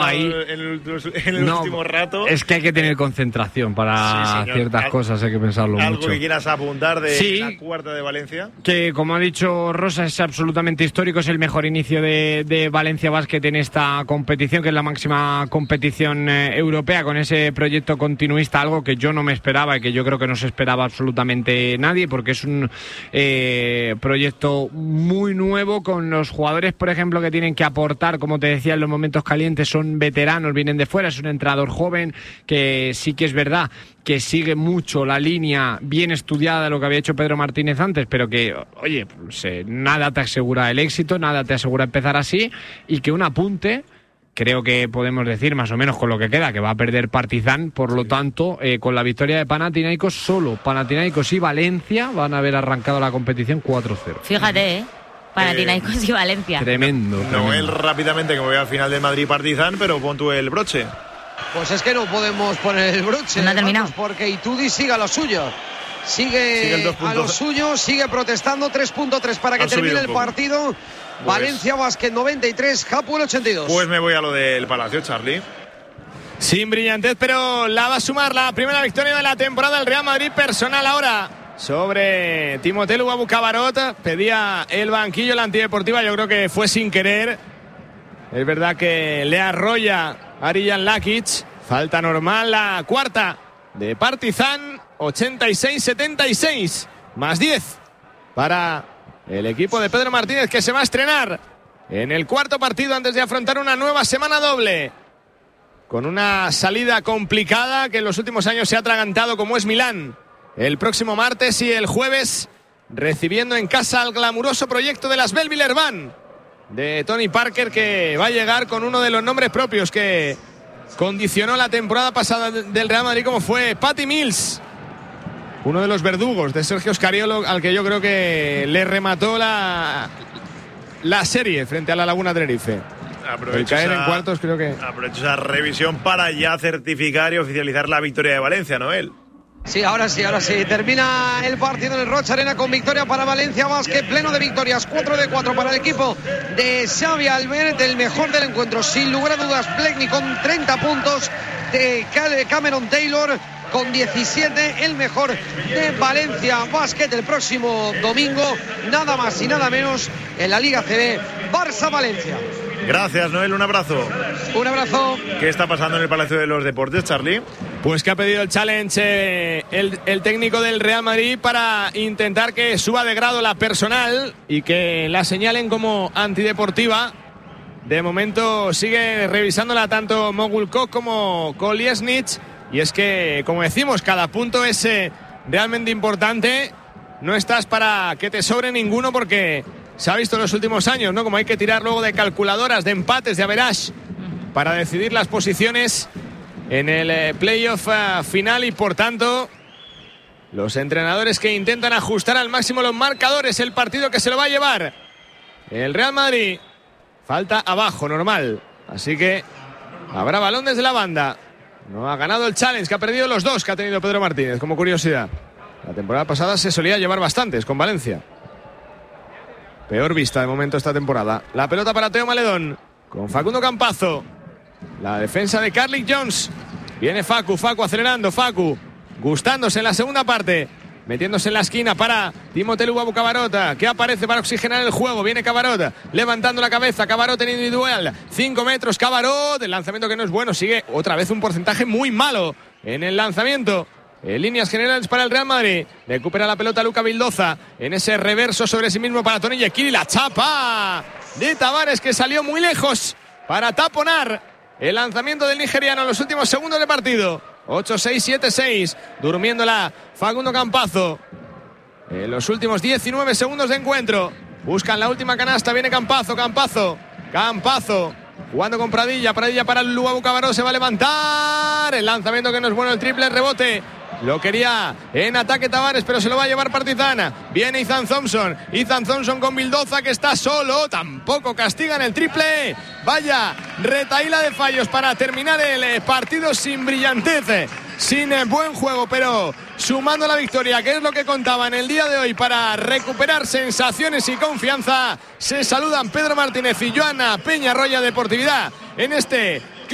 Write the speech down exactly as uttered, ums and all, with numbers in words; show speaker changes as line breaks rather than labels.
ahí,
en el, en el
no,
último rato.
Es que hay que tener concentración para sí, ciertas Al, cosas, hay que pensarlo
¿algo
mucho.
¿Algo que quieras apuntar de
sí,
la cuarta de Valencia?
Que, como ha dicho Rosa, es absolutamente histórico, es el mejor inicio de, de Valencia Basket en esta competición, que es la máxima competición eh, europea, con ese proyecto continuista, algo que yo no me esperaba y que yo creo que no se esperaba absolutamente nadie, porque es un eh, proyecto muy nuevo, con los jugadores, por ejemplo, que tienen que aportar, como te decía, en los momentos calientes, son veteranos, vienen de fuera, es un entrenador joven, que sí que es verdad que sigue mucho la línea bien estudiada de lo que había hecho Pedro Martínez antes, pero que, oye, pues, eh, nada te asegura el éxito, nada te asegura empezar así, y que un apunte, creo que podemos decir más o menos con lo que queda, que va a perder Partizan, por lo tanto, eh, con la victoria de Panathinaikos, solo Panathinaikos y Valencia van a haber arrancado la competición cuatro cero.
Fíjate, ¿eh? Panathinaikos eh, y Valencia.
Tremendo.
No,
tremendo.
él rápidamente, que me voy al final de Madrid-Partizan, pero pon tú el broche.
Pues es que no podemos poner el broche.
No ha terminado.
Porque Itudi sigue a lo suyo. Sigue, sigue a lo suyo, sigue protestando. tres punto tres para que termine el partido. Pues, Valencia Basket noventa y tres, Hapoel ochenta y dos.
Pues me voy a lo del Palacio, Charlie.
Sin brillantez, pero la va a sumar la primera victoria de la temporada el Real Madrid, personal ahora sobre Timothée Luwawu-Cabarrot. Pedía el banquillo la antideportiva, yo creo que fue sin querer. Es verdad que le arrolla Arijan Lakic. Falta normal, la cuarta de Partizan, ochenta y seis setenta y seis, más diez para el equipo de Pedro Martínez, que se va a estrenar en el cuarto partido antes de afrontar una nueva semana doble, con una salida complicada que en los últimos años se ha atragantado, como es Milán, el próximo martes, y el jueves recibiendo en casa al glamuroso proyecto de las Belleville-Urbana de Tony Parker, que va a llegar con uno de los nombres propios que condicionó la temporada pasada del Real Madrid, como fue Patty Mills, uno de los verdugos de Sergio Scariolo, al que yo creo que le remató la, la serie frente a la Laguna Tenerife. El caer esa, en cuartos, creo que...
Aprovecho esa revisión para ya certificar y oficializar la victoria de Valencia, Noel.
Sí, ahora sí, ahora sí. Termina el partido en el Rocha Arena con victoria para Valencia Basket, pleno de victorias, cuatro de cuatro para el equipo de Xavi Albert, el mejor del encuentro, sin lugar a dudas, Bleckney con treinta puntos, de Cameron Taylor con diecisiete, el mejor de Valencia Basket. El próximo domingo, nada más y nada menos, en la Liga C B, Barça-Valencia.
Gracias, Noel, un abrazo.
Un abrazo.
¿Qué está pasando en el Palacio de los Deportes, Charlie?
Pues que ha pedido el challenge eh, el, el técnico del Real Madrid para intentar que suba de grado la personal y que la señalen como antideportiva. De momento sigue revisándola tanto Mogul Koch como Koliesnich, y es que, como decimos, cada punto es eh, realmente importante. No estás para que te sobre ninguno, porque se ha visto en los últimos años, ¿no?, como hay que tirar luego de calculadoras, de empates, de average, para decidir las posiciones en el eh, playoff uh, final, y por tanto los entrenadores que intentan ajustar al máximo los marcadores. El partido que se lo va a llevar el Real Madrid, falta abajo, normal, así que habrá balón desde la banda. No ha ganado el challenge, que ha perdido los dos que ha tenido Pedro Martínez, como curiosidad. La temporada pasada se solía llevar bastantes con Valencia. Peor vista de momento esta temporada. La pelota para Teo Maledón con Facundo Campazzo. La defensa de Carlik Jones. Viene Facu, Facu acelerando, Facu gustándose en la segunda parte, metiéndose en la esquina para Timothée Luwawu-Cabarrot, que aparece para oxigenar el juego. Viene Cabarrot levantando la cabeza, Cabarrot en individual, cinco metros, Cabarrot, el lanzamiento que no es bueno, sigue otra vez un porcentaje muy malo en el lanzamiento. En líneas generales para el Real Madrid, recupera la pelota Luca Vildoza en ese reverso sobre sí mismo para Tony Yekini, la chapa de Tavares, que salió muy lejos para taponar el lanzamiento del nigeriano en los últimos segundos de partido. Ocho seis, siete seis, durmiéndola Facundo Campazzo en los últimos diecinueve segundos de encuentro. Buscan la última canasta, viene Campazzo, Campazzo, Campazzo jugando con Pradilla, Pradilla para Luwawu-Cabarrot, se va a levantar, el lanzamiento que no es bueno, el triple, rebote, lo quería en ataque Tavares, pero se lo va a llevar Partizan. Viene Ethan Thompson, Ethan Thompson con Vildoza, que está solo, tampoco castigan el triple. Vaya retaíla de fallos para terminar el partido sin brillantez, sin buen juego, pero sumando la victoria, que es lo que contaba en el día de hoy para recuperar sensaciones y confianza. Se saludan Pedro Martínez y Joana Peñarroya. Deportividad en este